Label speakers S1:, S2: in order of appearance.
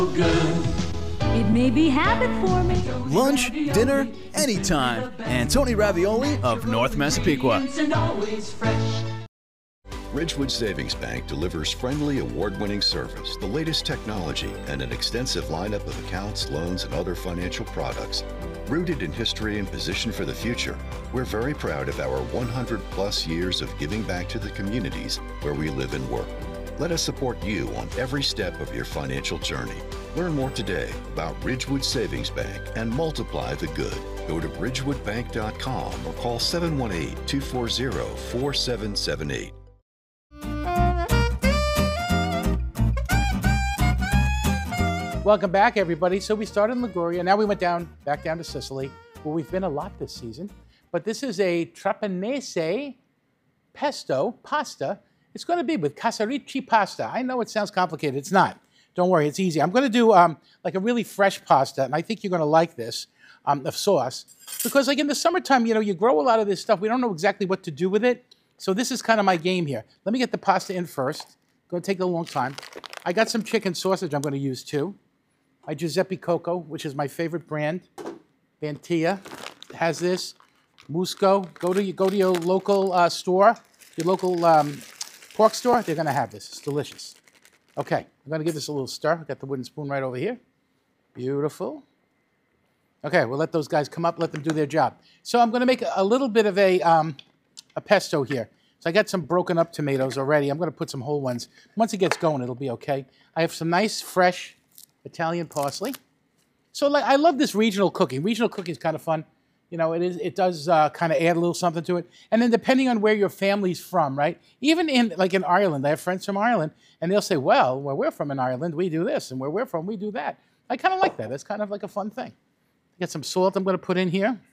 S1: It may be habit forming.
S2: Lunch, dinner, anytime. Antoni Ravioli of North Massapequa.
S3: Ridgewood Savings Bank delivers friendly, award-winning service, the latest technology, and an extensive lineup of accounts, loans, and other financial products. Rooted in history and positioned for the future, we're very proud of our 100-plus years of giving back to the communities where we live and work. Let us support you on every step of your financial journey. Learn more today about Ridgewood Savings Bank and multiply the good. Go to ridgewoodbank.com or call 718-240-4778.
S4: Welcome back, everybody. So we started in Liguria. Now we went back down to Sicily, where we've been a lot this season. But this is a trapanese pesto pasta. It's going to be with casarici pasta. I know it sounds complicated. It's not. Don't worry, it's easy. I'm going to do like a really fresh pasta, and I think you're going to like this of sauce. Because like in the summertime, you know, you grow a lot of this stuff. We don't know exactly what to do with it. So this is kind of my game here. Let me get the pasta in first. It's going to take a long time. I got some chicken sausage I'm going to use too. My Giuseppe Coco, which is my favorite brand. Bantia has this. Musco. Go to your local store, your local pork store. They're going to have this. It's delicious. Okay, I'm going to give this a little stir. I've got the wooden spoon right over here. Beautiful. Okay, we'll let those guys come up, let them do their job. So I'm going to make a little bit of a pesto here. So I got some broken up tomatoes already. I'm going to put some whole ones. Once it gets going, it'll be okay. I have some nice, fresh Italian parsley. So like, I love this regional cooking. Regional cooking is kind of fun. You know, it does kind of add a little something to it. And then depending on where your family's from, right? Even in Ireland, I have friends from Ireland, and they'll say, well, where we're from in Ireland, we do this, and where we're from, we do that. I kind of like that. That's kind of like a fun thing. Get some salt I'm going to put in here.